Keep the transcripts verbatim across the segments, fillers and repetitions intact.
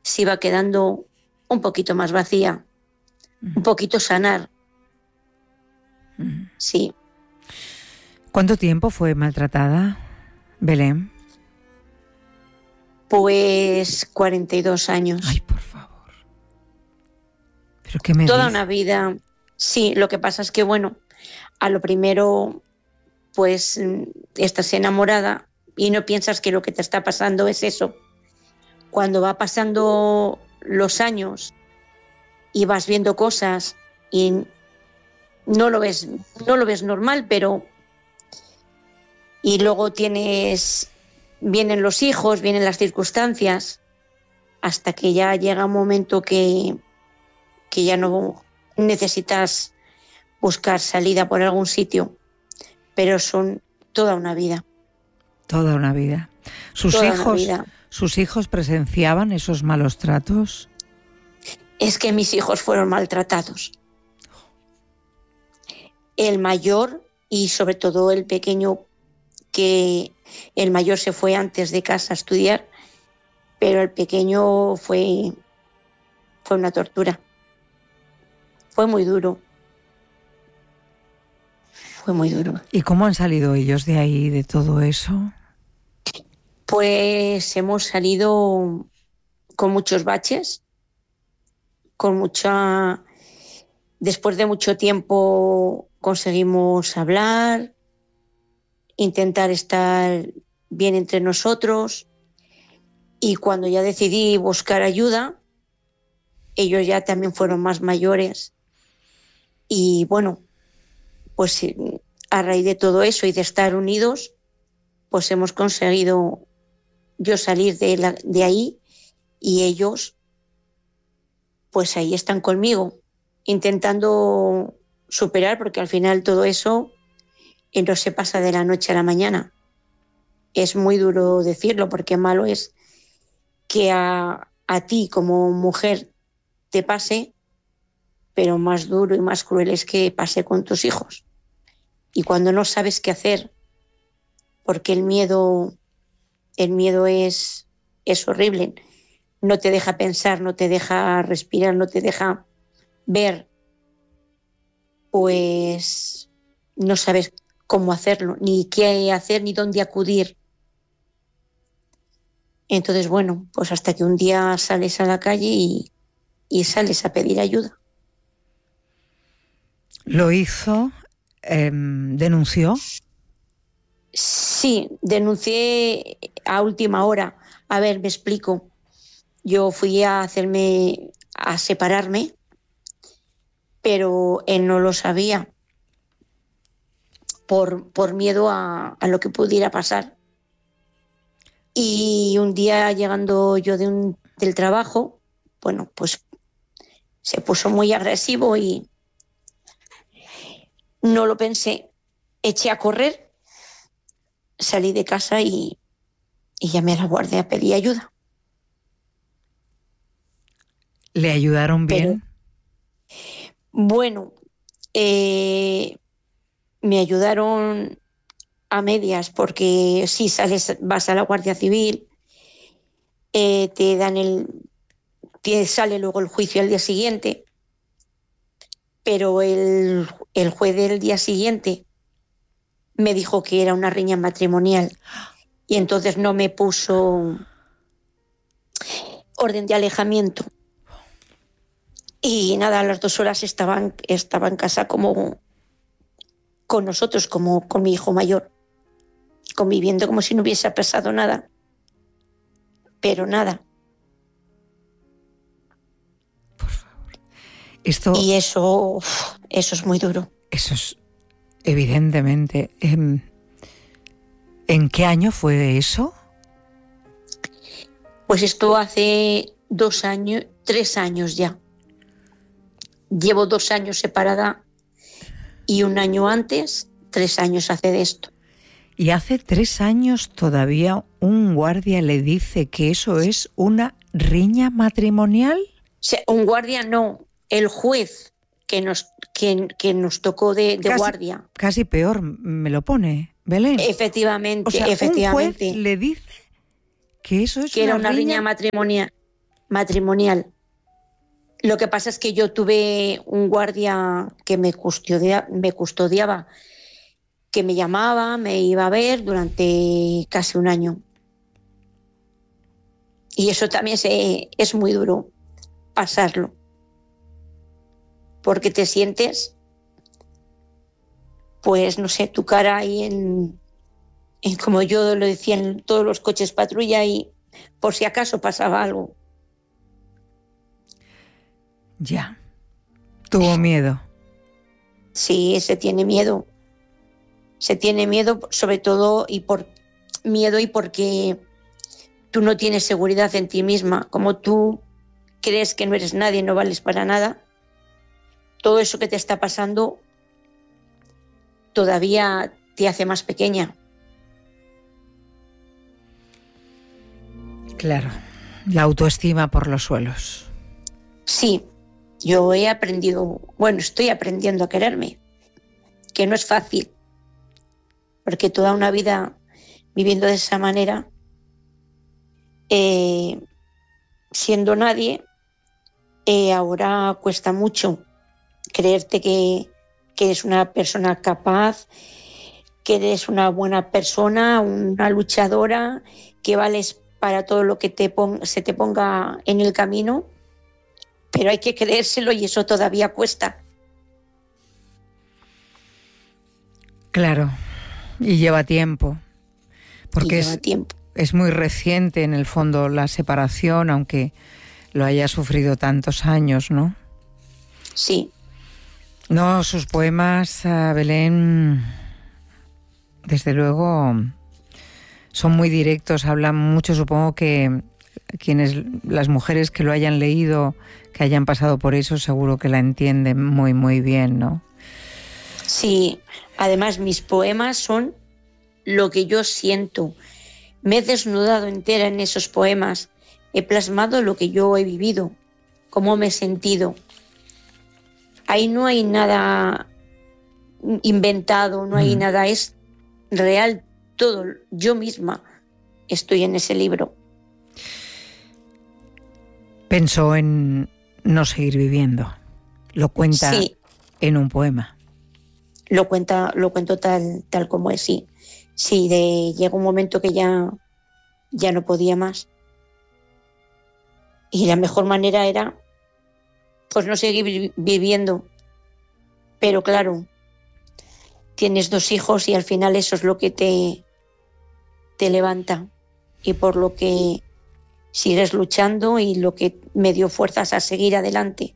se iba quedando un poquito más vacía, uh-huh. un poquito sanar. Uh-huh. Sí. ¿Cuánto tiempo fue maltratada, Belén? Pues cuarenta y dos años. Ay, por favor. ¿Pero qué me Toda dices? una vida. Sí, lo que pasa es que, bueno, a lo primero, pues estás enamorada y no piensas que lo que te está pasando es eso. Cuando va pasando los años y vas viendo cosas y no lo ves, no lo ves normal, pero y luego tienes, vienen los hijos, vienen las circunstancias, hasta que ya llega un momento que, que ya no necesitas buscar salida por algún sitio, pero son toda una vida. Toda una vida. ¿Sus toda hijos, vida. sus hijos presenciaban esos malos tratos? Es que mis hijos fueron maltratados. El mayor y sobre todo el pequeño, que el mayor se fue antes de casa a estudiar, pero el pequeño fue, fue una tortura. Fue muy duro. Fue muy duro. ¿Y cómo han salido ellos de ahí, de todo eso? Pues hemos salido con muchos baches, con mucha... Después de mucho tiempo conseguimos hablar, intentar estar bien entre nosotros, y cuando ya decidí buscar ayuda, ellos ya también fueron más mayores y bueno, pues a raíz de todo eso y de estar unidos, pues hemos conseguido yo salir de, la, de ahí, y ellos pues ahí están conmigo intentando superar, porque al final todo eso eh, no se pasa de la noche a la mañana. Es muy duro decirlo, porque malo es que a, a ti como mujer te pase, pero más duro y más cruel es que pase con tus hijos. Y cuando no sabes qué hacer, porque el miedo, el miedo es, es horrible, no te deja pensar, no te deja respirar, no te deja ver, pues no sabes cómo hacerlo, ni qué hacer, ni dónde acudir. Entonces, bueno, pues hasta que un día sales a la calle y, y sales a pedir ayuda. ¿Lo hizo? Eh, ¿Denunció? Sí, denuncié a última hora. A ver, me explico. Yo fui a hacerme, a separarme, pero él no lo sabía por, por miedo a, a lo que pudiera pasar. Y un día, llegando yo de un, del trabajo, bueno, pues se puso muy agresivo y no lo pensé. Eché a correr, salí de casa y, y llamé a la guardia, pedí ayuda. ¿Le ayudaron bien? Pero, bueno, eh, me ayudaron a medias, porque si sales, vas a la Guardia Civil, eh, te dan el, te sale luego el juicio al día siguiente, pero el, el juez del día siguiente me dijo que era una riña matrimonial y entonces no me puso orden de alejamiento. Y nada, a las dos horas estaban, estaba en casa como con nosotros, como con mi hijo mayor, conviviendo como si no hubiese pasado nada. Pero nada. Por favor. Esto, y eso, eso es muy duro. Eso es, evidentemente. ¿En, ¿en qué año fue eso? Pues esto hace dos años, tres años ya. Llevo dos años separada y un año antes, tres años hace de esto. Y hace tres años todavía un guardia le dice que eso es una riña matrimonial. O sea, un guardia no, el juez que nos, que, que nos tocó de, de casi, guardia. Casi peor me lo pone, Belén. Efectivamente, o sea, efectivamente. Un juez le dice que eso es que una era una riña, riña matrimonial. matrimonial. Lo que pasa es que yo tuve un guardia que me, custodia, me custodiaba, que me llamaba, me iba a ver durante casi un año. Y eso también se, es muy duro pasarlo, porque te sientes, pues no sé, tu cara ahí en, en como yo lo decía, en todos los coches patrulla, y por si acaso pasaba algo. Ya. ¿Tuvo miedo? Sí, se tiene miedo. Se tiene miedo sobre todo y por miedo y porque tú no tienes seguridad en ti misma. Como tú crees que no eres nadie, no vales para nada, todo eso que te está pasando todavía te hace más pequeña. Claro, la autoestima por los suelos. Sí. Yo he aprendido, bueno, estoy aprendiendo a quererme, que no es fácil, porque toda una vida viviendo de esa manera, eh, siendo nadie, eh, ahora cuesta mucho creerte que, que eres una persona capaz, que eres una buena persona, una luchadora, que vales para todo lo que te pon- se te ponga en el camino. Pero hay que creérselo y eso todavía cuesta. Claro, y lleva tiempo, porque y lleva es, tiempo. es muy reciente en el fondo la separación, aunque lo haya sufrido tantos años, ¿no? Sí. No, sus poemas, uh, Belén, desde luego, son muy directos, hablan mucho, supongo que quienes, las mujeres que lo hayan leído, que hayan pasado por eso, seguro que la entienden muy, muy bien, ¿no? Sí, además mis poemas son lo que yo siento. Me he desnudado entera en esos poemas, he plasmado lo que yo he vivido, cómo me he sentido. Ahí no hay nada inventado, no hay mm. nada, es real todo. Yo misma estoy en ese libro. Pensó en no seguir viviendo. Lo cuenta sí. en un poema. Lo cuenta, lo cuento tal, tal como es, sí. Sí, de, llega un momento que ya, ya no podía más. Y la mejor manera era, pues no seguir vi- viviendo. Pero claro, tienes dos hijos y al final eso es lo que te, te levanta. Y por lo que sigues luchando y lo que me dio fuerzas a seguir adelante.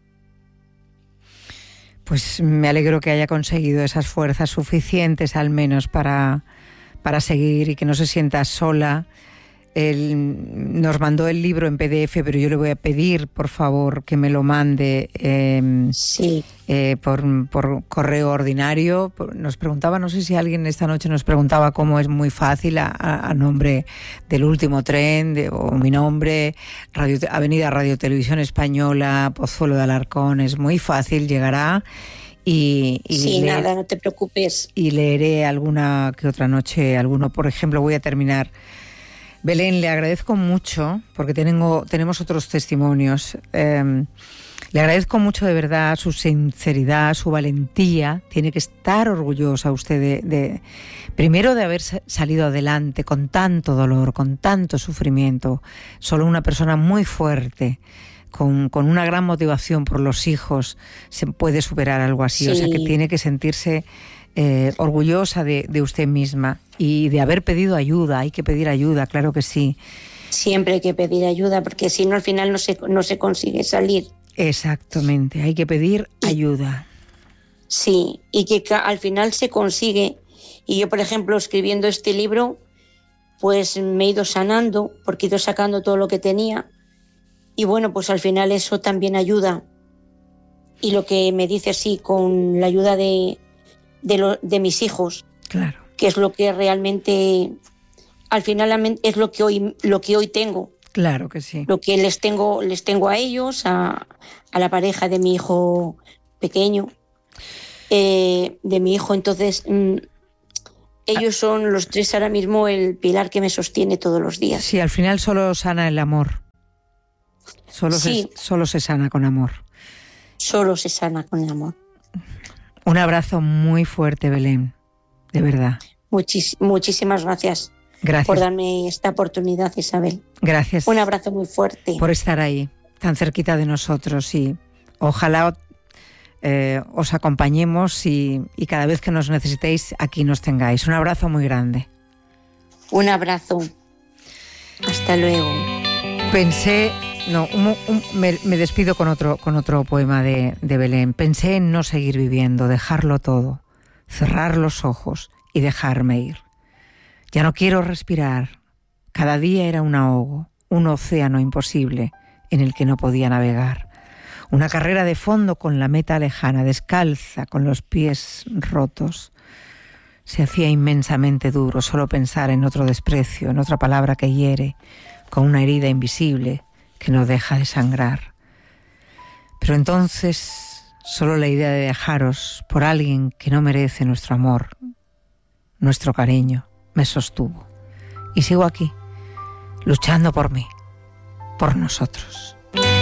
Pues me alegro que haya conseguido esas fuerzas suficientes al menos para, para seguir y que no se sienta sola. Él nos mandó el libro en P D F, pero yo le voy a pedir, por favor, que me lo mande eh, sí. eh, por, por correo ordinario. Nos preguntaba, no sé si alguien esta noche nos preguntaba cómo es muy fácil a, a nombre del último tren, de, o mi nombre, Radio, Avenida Radio Televisión Española, Pozuelo de Alarcón, es muy fácil, llegará. Y, y sí, leer, nada, no te preocupes. Y leeré alguna que otra noche, alguno, por ejemplo, voy a terminar. Belén, le agradezco mucho, porque tengo, tenemos otros testimonios. Eh, le agradezco mucho de verdad su sinceridad, su valentía. Tiene que estar orgullosa usted de, de primero de haber salido adelante con tanto dolor, con tanto sufrimiento. Solo una persona muy fuerte, con, con una gran motivación por los hijos, se puede superar algo así. Sí. O sea que tiene que sentirse eh, orgullosa de, de usted misma y de haber pedido ayuda. Hay que pedir ayuda, claro que sí. Siempre hay que pedir ayuda, porque si no al final no se, no se consigue salir. Exactamente, hay que pedir y, ayuda. Sí, y que al final se consigue. Y yo, por ejemplo, escribiendo este libro, pues me he ido sanando, porque he ido sacando todo lo que tenía. Y bueno, pues al final eso también ayuda. Y lo que me dice, sí, con la ayuda de, de, lo, de mis hijos. Claro. Que es lo que realmente, al final es lo que hoy, lo que hoy tengo. Claro que sí. Lo que les tengo, les tengo a ellos, a, a la pareja de mi hijo pequeño, eh, de mi hijo. Entonces, mmm, ellos son los tres ahora mismo el pilar que me sostiene todos los días. Sí, al final solo sana el amor. Solo, sí. se, solo se sana con amor. Solo se sana con amor. Un abrazo muy fuerte, Belén, de verdad. Muchis, muchísimas gracias, gracias por darme esta oportunidad, Isabel. Gracias. Un abrazo muy fuerte. Por estar ahí, tan cerquita de nosotros, y ojalá eh, os acompañemos y, y cada vez que nos necesitéis, aquí nos tengáis. Un abrazo muy grande. Un abrazo. Hasta luego. Pensé... No, un, un, me, me despido con otro, con otro poema de, de Belén. Pensé en no seguir viviendo, dejarlo todo, cerrar los ojos y dejarme ir. Ya no quiero respirar. Cada día era un ahogo, un océano imposible en el que no podía navegar. Una carrera de fondo con la meta lejana, descalza, con los pies rotos. Se hacía inmensamente duro solo pensar en otro desprecio, en otra palabra que hiere, con una herida invisible que no deja de sangrar. Pero entonces solo la idea de dejaros por alguien que no merece nuestro amor, nuestro cariño, me sostuvo. Y sigo aquí, luchando por mí, por nosotros.